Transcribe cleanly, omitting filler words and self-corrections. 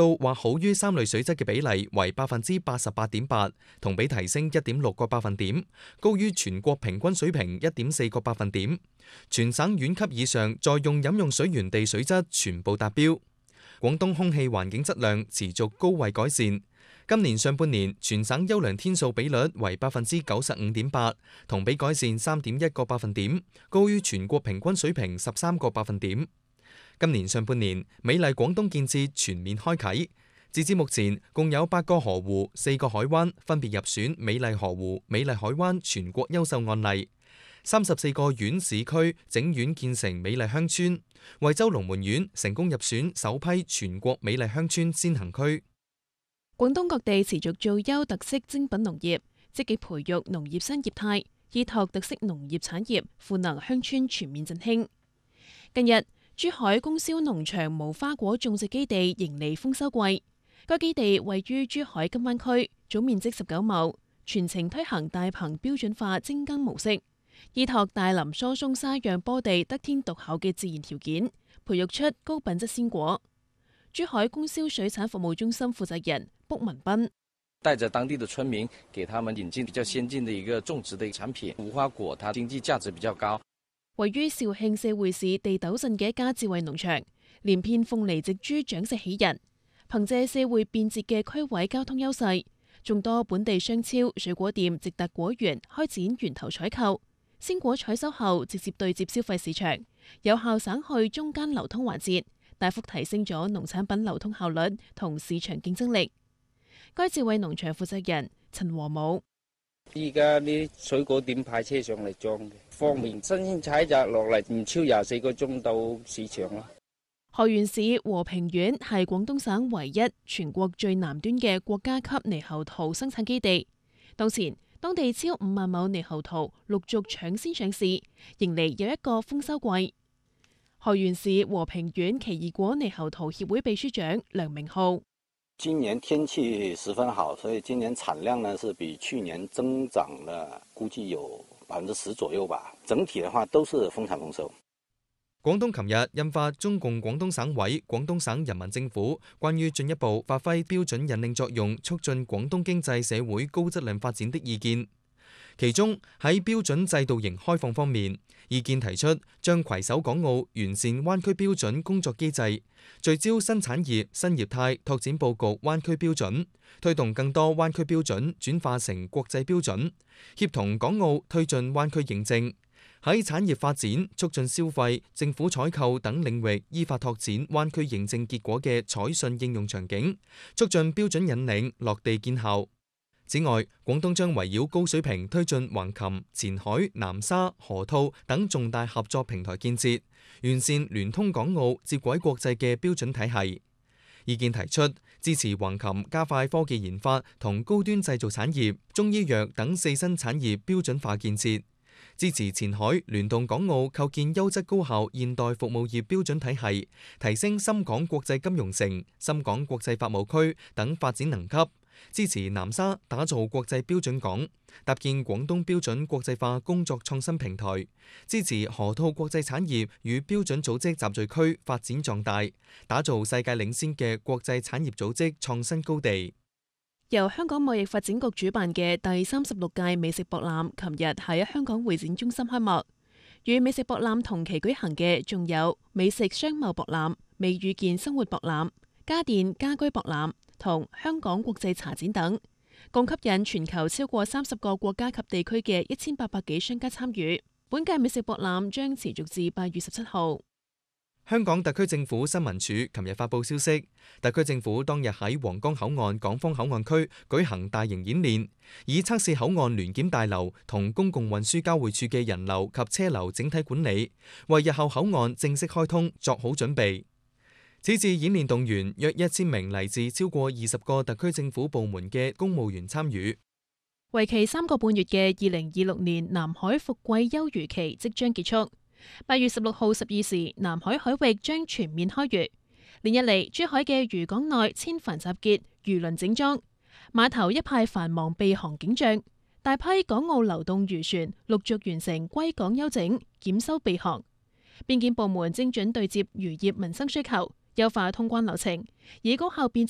到或好於三類水質嘅比例為88.8%，同比提升1.6個百分點，高於全國平均水平1.4個百分點。全省縣級以上在用飲用水源地水質全部達標。廣東空氣環境質量持續高位改善。今年上半年全省優良天數比率為95.8%，同比改善3.1個百分點，高於全國平均水平13個百分點。今年上半年，美麗廣東建設全面開啓，截至目前，共有8個河湖、4個海灣分別入選美麗河湖、美麗海灣全國優秀案例。34個縣市區整縣建成美麗鄉村，惠州龍門縣成功入選首批全國美麗鄉村先行區。 廣東各地持續做優特色精品農業，積極培育農業新業態，依託特色農業產業，賦能鄉村全面振興。近日，珠海供銷農場無花果種植基地迎嚟豐收季。該基地位於珠海金灣區，總面積19畝，全程推行大棚標準化精耕模式，依託大林疏鬆沙壤坡地得天獨厚嘅自然條件，培育出高品質鮮果。珠海供銷水產服務中心負責人卜文斌帶着當地的村民，給他們引進比較先進的一個種植的產品，無花果，它經濟價值比較高。 位於肇慶社會市地斗鎮嘅一家智慧農場，連片鳳梨植株長勢喜人，憑借社會便捷嘅區位交通優勢，眾多本地商超、水果店直達果園開展源頭採購，鮮果採收後直接對接消費市場，有效省去中間流通環節，大幅提升咗農產品流通效率同市場競爭力。該智慧農場負責人陳和武： 依家啲水果店派車上嚟裝嘅，方便新鮮採摘落嚟唔超24個鐘到市場啦。 河源市和平縣係廣東省唯一全國最南端嘅國家級獼猴桃生產基地。當前，當地超5萬畝獼猴桃陸續搶先上市，迎嚟又一個豐收季。河源市和平縣奇異果獼猴桃協會秘書長梁明浩： 今年天氣十分好，所以今年產量呢是比去年增長了，估計有10%左右吧。整體的話都是豐產豐收。 廣東琴日印發中共廣東省委、廣東省人民政府關於進一步發揮標準引領作用，促進廣東經濟社會高質量發展的意見。其中喺標準制度型開放方面，意見提出將攜手港澳完善灣區標準工作機制，聚焦新產業、新業態，拓展佈局灣區標準，推動更多灣區標準轉化成國際標準，協同港澳推進灣區認證。喺產業發展、促進消費、政府採購等領域依法拓展灣區認證結果嘅採信應用場景，促進標準引領落地見效。此外，廣東將圍繞高水平推進橫琴、前海、南沙、河套等重大合作平台建設，完善聯通港澳、接軌國際嘅標準體系。意見提出支持橫琴加快科技研發同高端製造產業、中醫藥等4新產業標準化建設。支持前海聯動港澳構建優質高效現代服務業標準體系，提升深港國際金融城、深港國際法務區等發展能級。支持南沙打造國際標準港，搭建廣東標準國際化工作創新平台。支持河套國際產業與標準組織集聚區發展壯大，打造世界領先嘅國際產業組織創新高地。 由香港貿易發展局主辦嘅第36屆美食博覽，琴日喺香港會展中心開幕。與美食博覽同期舉行嘅，仲有美食商貿博覽、美遇見生活博覽、家電家居博覽同香港國際茶展等，共吸引全球超過30個國家及地區嘅1800幾商家參與。本屆美食博覽將持續至8月17號。 香港特區政府新聞處琴日發布消息，特區政府當日喺皇崗口岸港方口岸區舉行大型演練，以測試口岸聯檢大樓同公共運輸交匯處嘅人流及車流整體管理，為日後口岸正式開通作好準備。此次演練動員約1000名嚟自超過20個特區政府部門嘅公務員參與。 為期3個半月嘅2026年南海伏季休漁期即將結束。8月16號12時，南海海域將全面開漁。連日嚟，珠海嘅漁港內千帆集結，漁輪整裝，碼頭一派繁忙備航景象，大批港澳流動漁船陸續完成歸港休整、檢修備航。邊檢部門精準對接漁業民生需求，優化通關流程，以高效便